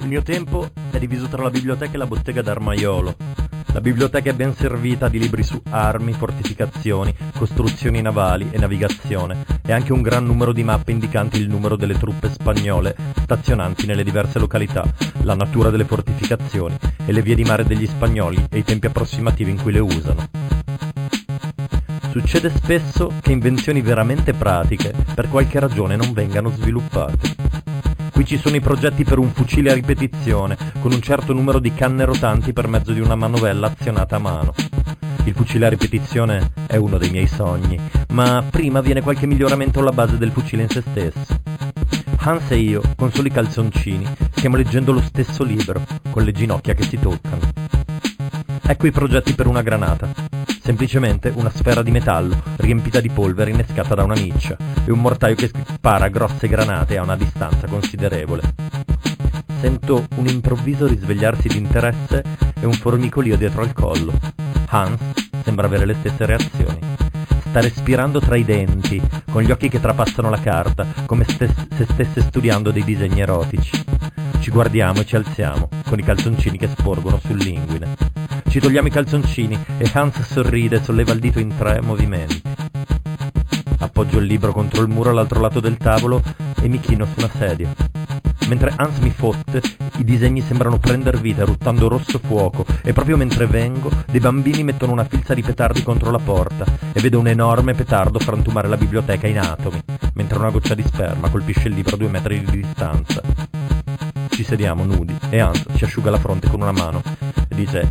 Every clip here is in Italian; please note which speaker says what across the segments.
Speaker 1: Il mio tempo è diviso tra la biblioteca e la bottega d'Armaiolo. La biblioteca è ben servita di libri su armi, fortificazioni, costruzioni navali e navigazione, e anche un gran numero di mappe indicanti il numero delle truppe spagnole stazionanti nelle diverse località, la natura delle fortificazioni e le vie di mare degli spagnoli e i tempi approssimativi in cui le usano. Succede spesso che invenzioni veramente pratiche per qualche ragione non vengano sviluppate. Qui ci sono i progetti per un fucile a ripetizione, con un certo numero di canne rotanti per mezzo di una manovella azionata a mano. Il fucile a ripetizione è uno dei miei sogni, ma prima viene qualche miglioramento alla base del fucile in se stesso. Hans e io, con soli calzoncini, stiamo leggendo lo stesso libro, con le ginocchia che si toccano. Ecco i progetti per una granata. Semplicemente una sfera di metallo riempita di polvere innescata da una miccia e un mortaio che spara grosse granate a una distanza considerevole. Sento un improvviso risvegliarsi di interesse e un formicolio dietro al collo. Hans sembra avere le stesse reazioni. Sta respirando tra i denti, con gli occhi che trapassano la carta, come se stesse studiando dei disegni erotici. Ci guardiamo e ci alziamo, con i calzoncini che sporgono sull'inguine. Ci togliamo i calzoncini e Hans sorride e solleva il dito in 3 movimenti. Appoggio il libro contro il muro all'altro lato del tavolo e mi chino su una sedia. Mentre Hans mi fotte, i disegni sembrano prender vita eruttando rosso fuoco e proprio mentre vengo, dei bambini mettono una filza di petardi contro la porta e vedo un enorme petardo frantumare la biblioteca in atomi, mentre una goccia di sperma colpisce il libro a 2 metri di distanza. Ci sediamo nudi e Hans ci asciuga la fronte con una mano e dice: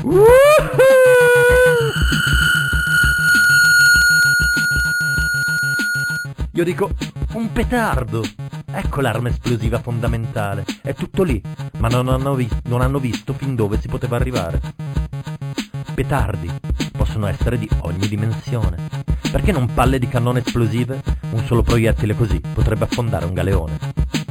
Speaker 1: Io dico: un petardo! Ecco l'arma esplosiva fondamentale. È tutto lì, ma non hanno visto fin dove si poteva arrivare. Petardi possono essere di ogni dimensione. Perché non palle di cannone esplosive? Un solo proiettile così potrebbe affondare un galeone.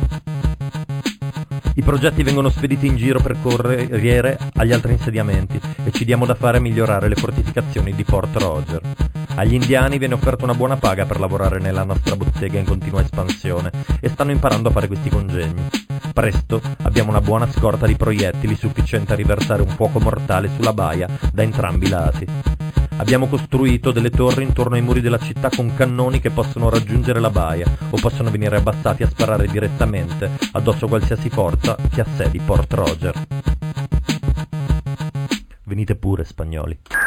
Speaker 1: I progetti vengono spediti in giro per corriere agli altri insediamenti e ci diamo da fare a migliorare le fortificazioni di Port Roger. Agli indiani viene offerta una buona paga per lavorare nella nostra bottega in continua espansione e stanno imparando a fare questi congegni. Presto abbiamo una buona scorta di proiettili sufficiente a riversare un fuoco mortale sulla baia da entrambi i lati. Abbiamo costruito delle torri intorno ai muri della città con cannoni che possono raggiungere la baia o possono venire abbassati a sparare direttamente addosso a qualsiasi forza che assedi Port Roger. Venite pure, spagnoli.